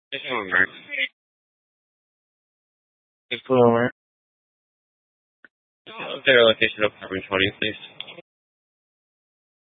Just a moment. Just a moment. Their location of apartment 20, please.